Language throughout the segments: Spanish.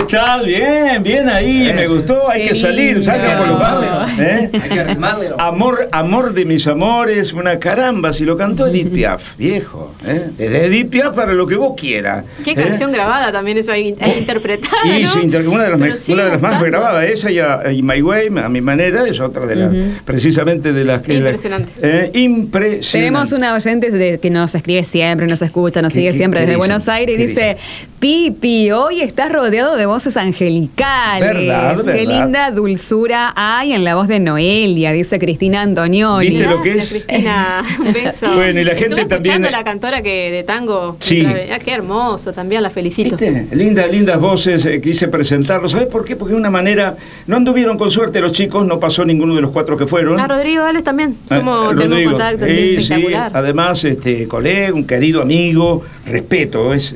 tal? Bien, bien ahí, me gustó. Hay que salir, salgan por los barrios. Hay que arrimarle. Amor de mis amores, una caramba, si lo cantó Edith Piaf, viejo. Desde Edith Piaf para lo que vos quieras. Qué canción grabada también eso ahí interpretada, y ¿no? una de las más grabadas, esa y My Way, a mi manera, es otra de las, precisamente de las que... Impresionante. Impresionante. Tenemos una oyente que nos escribe siempre, nos escucha, nos sigue siempre desde Buenos Aires y dice: Pipi, hoy estás rodeado de voces angelicales. ¿Verdad? Qué linda dulzura hay en la voz de Noelia, dice Cristina Antonioli. ¿Viste lo que es? Cristina, un beso. Bueno, y la gente Estuve también... escuchando la cantora de tango. Sí. Qué hermoso, también la felicito. ¿Viste? Lindas voces, quise presentarlos. ¿Sabes por qué? Porque de una manera, no anduvieron con suerte los chicos, no pasó ninguno de los 4 que fueron. Rodrigo Gales también, tenemos contacto, espectacular. Además, colega, un querido amigo, respeto, es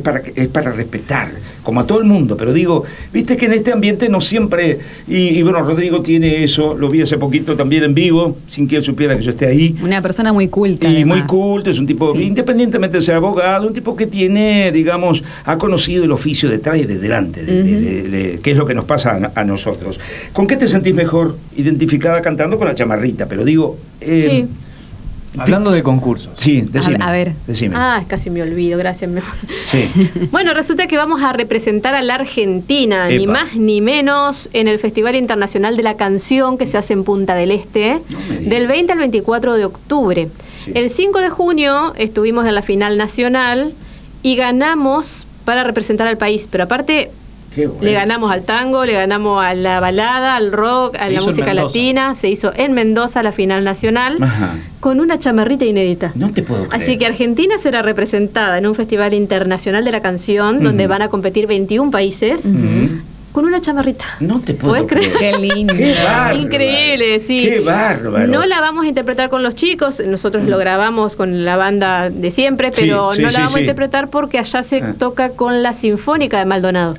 para respetar, como a todo el mundo, pero digo, viste que en este ambiente no siempre, y bueno, Rodrigo tiene eso, lo vi hace poquito también en vivo, sin que él supiera que yo esté ahí. Una persona muy culta. Y además. muy culto, es un tipo, independientemente de ser abogado, un tipo que tiene, digamos, ha conocido el oficio detrás y de delante, que es lo que nos pasa a nosotros. ¿Con qué te sentís mejor identificada cantando? Con la chamarrita, pero digo... sí. Hablando de concursos. Sí, decime. A ver. Decime. Casi me olvido, gracias, mi amor. Sí. Bueno, resulta que vamos a representar a la Argentina, ni más ni menos, en el Festival Internacional de la Canción que se hace en Punta del Este, del 20 al 24 de octubre. Sí. El 5 de junio estuvimos en la final nacional y ganamos para representar al país, pero aparte... Bueno. Le ganamos al tango, le ganamos a la balada, al rock, a la música latina. Se hizo en Mendoza la final nacional. Ajá. Con una chamarrita inédita. No te puedo creer. Así que Argentina será representada en un Festival Internacional de la Canción donde van a competir 21 países. Con una chamarrita. No te puedo creer. Qué lindo. Qué bárbaro. Increíble, sí. Qué bárbaro. No la vamos a interpretar con los chicos, nosotros lo grabamos con la banda de siempre, pero no la vamos a interpretar porque allá se toca con la Sinfónica de Maldonado.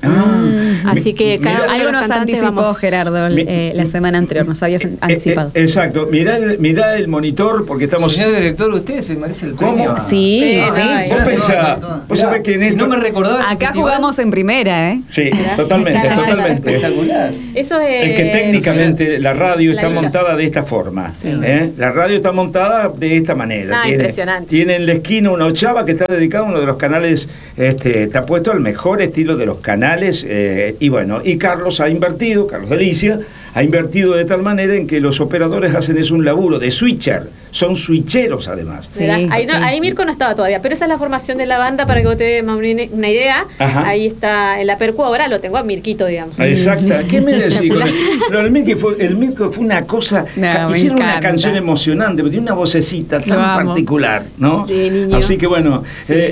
Así que algo nos anticipó Gerardo la semana anterior, nos habías anticipado. Exacto. Mirá el monitor porque estamos... Señor director, usted se merece el premio. Sí. Vos pensás, vos sabés que en esto... No me recordaba. Acá jugamos en primera, Sí, totalmente. Espectacular. Eso es que técnicamente la radio está montada de esta forma. Sí. La radio está montada de esta manera. Impresionante. Tiene en la esquina una ochava que está dedicada a uno de los canales, está puesto al mejor estilo de los canales. Y bueno, y Carlos Delicia, ha invertido de tal manera en que los operadores hacen un laburo de switcher, son switcheros además. Sí, ahí Mirko no estaba todavía, pero esa es la formación de la banda para que vos te des una idea. Ajá. Ahí está el percu, ahora lo tengo a Mirquito, digamos. Exacto. ¿Qué me decís? Pero el Mirko fue una cosa, hicieron una canción emocionante, porque tiene una vocecita tan particular, ¿no? Niño. Así que bueno,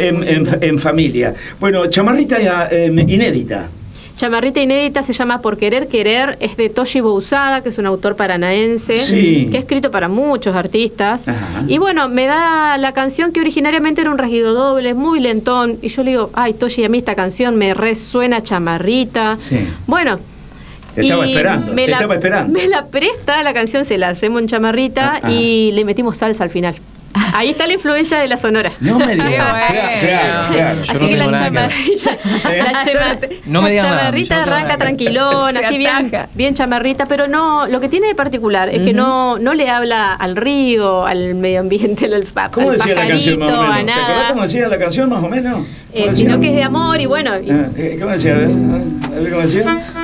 en familia. Bueno, chamarrita inédita. Chamarrita inédita se llama Por Querer Querer, es de Toshi Bouzada, que es un autor paranaense, que ha escrito para muchos artistas. Ajá. Y bueno, me da la canción que originariamente era un rasguido doble, muy lentón, y yo le digo, ay Toshi, a mí esta canción me resuena chamarrita. Sí. Bueno... Te estaba esperando. Me la presta, la canción se la hacemos en chamarrita y le metimos salsa al final. Ahí está la influencia de la Sonora. No me digas. Claro. Así que la chamarrita arranca tranquilona, así bien chamarrita, pero no, lo que tiene de particular es que no le habla al río, al medio ambiente, al ¿Cómo decía la canción más o menos? A nada. ¿Te acordás cómo decía la canción más o menos? Sino que es de amor y bueno. ¿Cómo decía? A ver, ¿cómo decía?